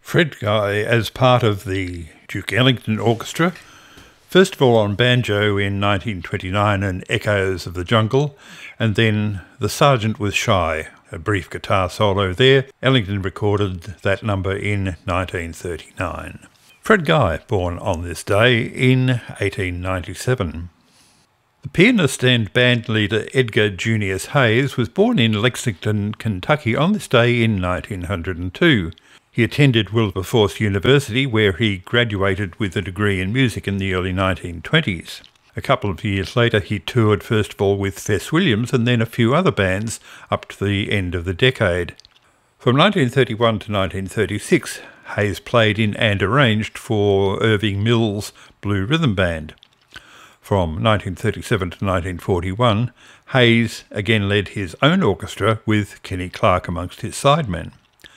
Fred Guy as part of the Duke Ellington Orchestra, first of all on banjo in 1929 and Echoes of the Jungle, and then The Sergeant Was Shy, a brief guitar solo there. Ellington recorded that number in 1939. Fred Guy, born on this day in 1897. The pianist and band leader Edgar Junius Hayes was born in Lexington, Kentucky on this day in 1902. He attended Wilberforce University, where he graduated with a degree in music in the early 1920s. A couple of years later, he toured first of all with Fess Williams and then a few other bands up to the end of the decade. From 1931 to 1936, Hayes played in and arranged for Irving Mills' Blue Rhythm Band. From 1937 to 1941, Hayes again led his own orchestra with Kenny Clarke amongst his sidemen.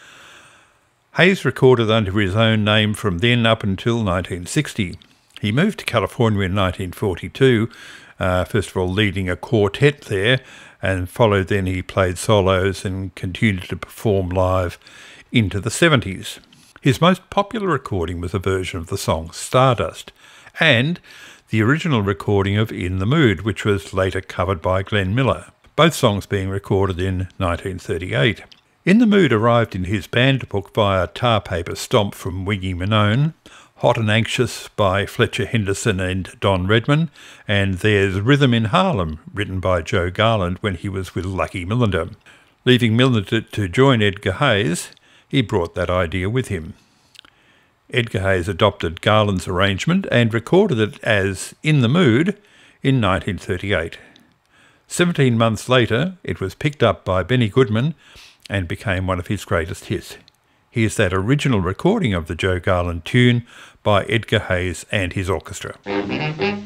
Hayes recorded under his own name from then up until 1960. He moved to California in 1942, first of all leading a quartet there, and followed then he played solos and continued to perform live into the 70s. His most popular recording was a version of the song Stardust, and the original recording of In the Mood, which was later covered by Glenn Miller, both songs being recorded in 1938. In the Mood arrived in his band book via Tar Paper Stomp from Wiggy Manone, Hot and Anxious by Fletcher Henderson and Don Redman, and There's Rhythm in Harlem, written by Joe Garland when he was with Lucky Millinder. Leaving Millinder to join Edgar Hayes, he brought that idea with him. Edgar Hayes adopted Garland's arrangement and recorded it as In the Mood in 1938. 17 months later, it was picked up by Benny Goodman and became one of his greatest hits. Here's that original recording of the Joe Garland tune by Edgar Hayes and his orchestra.